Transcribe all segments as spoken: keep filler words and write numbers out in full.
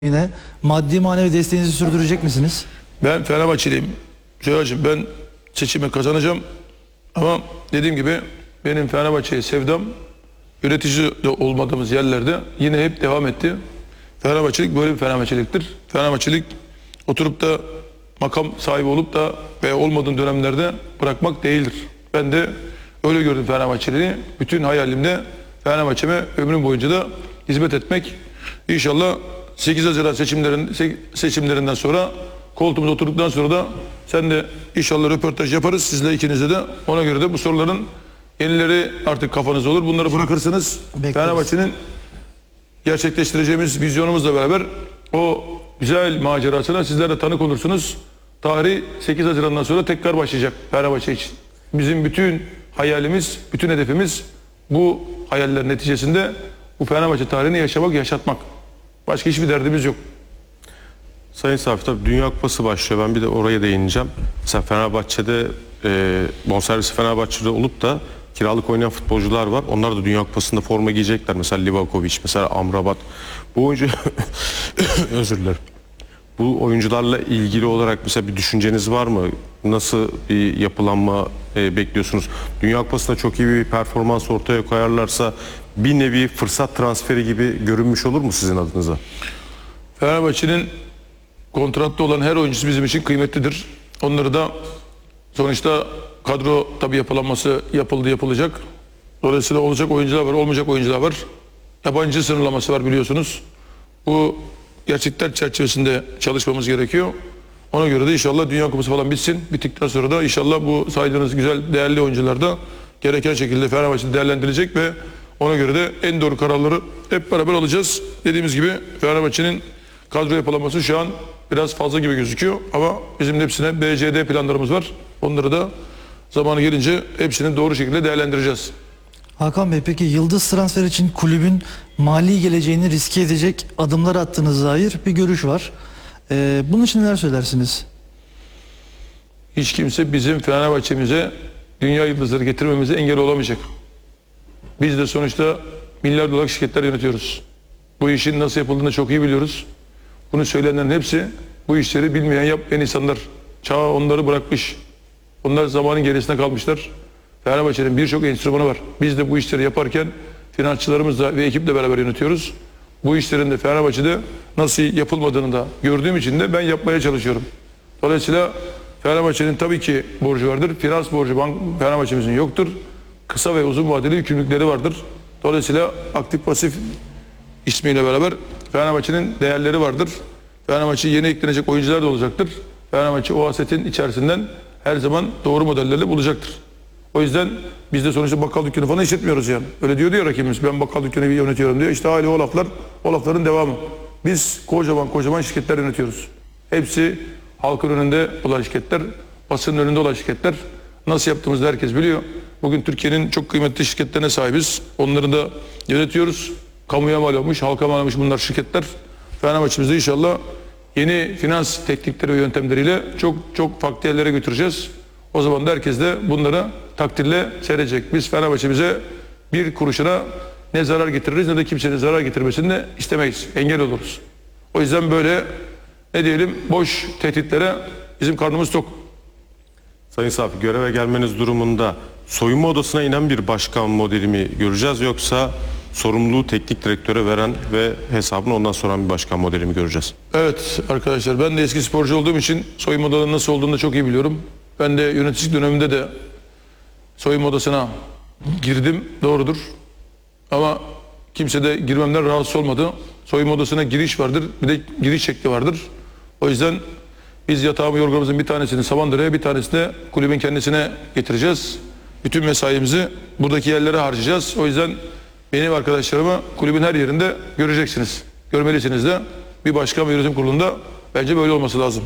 Yine maddi manevi desteğinizi sürdürecek misiniz? Ben Fenerbahçeliyim. Söyleyeceğim, ben seçimi kazanacağım. Ama dediğim gibi benim Fenerbahçe'ye sevdam yönetici de olmadığımız yerlerde yine hep devam etti. Fenerbahçelik böyle bir Fenerbahçeliktir. Fenerbahçelik oturup da makam sahibi olup da veya olmadığın dönemlerde bırakmak değildir. Ben de öyle gördüm Fenerbahçeliği. Bütün hayalimde Fenerbahçe'me ömrüm boyunca da hizmet etmek. İnşallah sekiz Haziran seçimlerin, seçimlerinden sonra koltuğumuza oturduktan sonra da sen de inşallah röportaj yaparız sizle ikinize de. Ona göre de bu soruların yenileri artık kafanızda olur. Bunları bırakırsınız. Fenerbahçe'nin gerçekleştireceğimiz vizyonumuzla beraber o güzel macerasına sizler de tanık olursunuz. Tarih sekiz Haziran'dan sonra tekrar başlayacak Fenerbahçe için. Bizim bütün hayalimiz, bütün hedefimiz bu hayaller neticesinde bu Fenerbahçe tarihini yaşamak, yaşatmak. Başka hiçbir derdimiz yok. Sayın Safi, tabii Dünya Kupası başlıyor. Ben bir de oraya değineceğim. Mesela Fenerbahçe'de e, bonservisi Fenerbahçe'de olup da kiralık oynayan futbolcular var. Onlar da Dünya Kupası'nda forma giyecekler. Mesela Livakovic, mesela Amrabat. Bu oyuncu özür dilerim. Bu oyuncularla ilgili olarak mesela bir düşünceniz var mı? Nasıl bir yapılanma e, bekliyorsunuz? Dünya Kupası'nda çok iyi bir performans ortaya koyarlarsa bir nevi fırsat transferi gibi görünmüş olur mu sizin adınıza? Fenerbahçe'nin kontratta olan her oyuncusu bizim için kıymetlidir. Onları da sonuçta kadro tabii yapılanması yapıldı, yapılacak. Dolayısıyla olacak oyuncular var, olmayacak oyuncular var. Yabancı sınırlaması var biliyorsunuz. Bu gerçekler çerçevesinde çalışmamız gerekiyor. Ona göre de inşallah Dünya Kupası falan bitsin. Bittikten sonra da inşallah bu saydığınız güzel, değerli oyuncular da gereken şekilde Fenerbahçe'de değerlendirilecek ve ona göre de en doğru kararları hep beraber alacağız. Dediğimiz gibi Fenerbahçe'nin kadro yapılanması şu an biraz fazla gibi gözüküyor. Ama bizim hepsine B C D planlarımız var. Onları da zamanı gelince hepsini doğru şekilde değerlendireceğiz. Hakan Bey, peki yıldız transfer için kulübün mali geleceğini riske edecek adımlar attığınıza dair bir görüş var. Ee, bunun için neler söylersiniz? Hiç kimse bizim Fenerbahçe'mize dünya yıldızları getirmemize engel olamayacak. Biz de sonuçta milyar dolarlık şirketler yönetiyoruz. Bu işin nasıl yapıldığını çok iyi biliyoruz. Bunu söyleyenlerin hepsi bu işleri bilmeyen, yapmayan insanlar. Çağ onları bırakmış. Onlar zamanın gerisine kalmışlar. Fenerbahçe'nin birçok enstrümanı var. Biz de bu işleri yaparken finansçılarımızla ve ekiple beraber yönetiyoruz. Bu işlerin de Fenerbahçe'de nasıl yapılmadığını da gördüğüm için de ben yapmaya çalışıyorum. Dolayısıyla Fenerbahçe'nin tabii ki borcu vardır. Finans borcu bank Fenerbahçe'mizin yoktur. Kısa ve uzun vadeli yükümlülükleri vardır. Dolayısıyla aktif pasif ismiyle beraber Fenerbahçe'nin değerleri vardır. Fenerbahçe yeni eklenecek oyuncular da olacaktır. Fenerbahçe o asetin içerisinden her zaman doğru modellerle bulacaktır. O yüzden biz de sonuçta bakkal dükkanı falan işletmiyoruz yani. Öyle diyordu ya rakibimiz, ben bakkal dükkanı yönetiyorum diyor. İşte hala o laflar, o lafların devamı. Biz kocaman kocaman şirketler yönetiyoruz. Hepsi halkın önünde olan şirketler, basının önünde olan şirketler. Nasıl yaptığımızı herkes biliyor. Bugün Türkiye'nin çok kıymetli şirketlerine sahibiz. Onları da yönetiyoruz. Kamuya mal olmuş, halka mal olmuş bunlar şirketler. Fenerbahçe'mizde inşallah yeni finans teknikleri ve yöntemleriyle çok çok farklı yerlere götüreceğiz. O zaman da herkes de bunları takdirle seyredecek. Biz Fenerbahçe'mize bir kuruşuna ne zarar getiririz ne de kimsenin zarar getirmesini de istemeyiz. Engel oluruz. O yüzden böyle ne diyelim boş tehditlere bizim karnımız tok. Sayın Safi, göreve gelmeniz durumunda soyunma odasına inen bir başkan modeli mi göreceğiz, yoksa sorumluluğu teknik direktöre veren ve hesabını ondan soran bir başkan modeli mi göreceğiz? Evet arkadaşlar, ben de eski sporcu olduğum için soyunma odalarının nasıl olduğunu da çok iyi biliyorum. Ben de yöneticilik döneminde de soyunma odasına girdim, doğrudur. Ama kimse de girmemden rahatsız olmadı. Soyunma odasına giriş vardır, bir de giriş şekli vardır. O yüzden biz yatağımı, yorganımızın bir tanesini Samandıra'ya, bir tanesini de kulübün kendisine getireceğiz. Bütün mesaimizi buradaki yerlere harcayacağız. O yüzden benim arkadaşlarımı kulübün her yerinde göreceksiniz. Görmelisiniz de. Bir başkan ve yönetim kurulunda bence böyle olması lazım.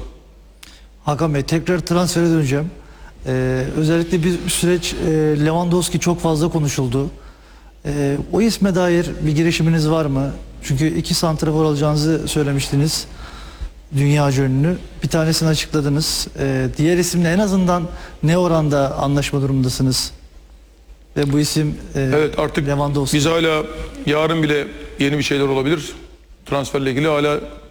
Hakan Bey, tekrar transfere döneceğim. Ee, özellikle bir süreç e, Lewandowski çok fazla konuşuldu. Ee, o isme dair bir girişiminiz var mı? Çünkü iki santrafor alacağınızı söylemiştiniz. Dünyaca ünlü. Bir tanesini açıkladınız. Ee, diğer isimle en azından ne oranda anlaşma durumundasınız? Ve bu isim e, evet, artık Lewandowski. biz hala yarın bile yeni bir şeyler olabilir. Transferle ilgili hala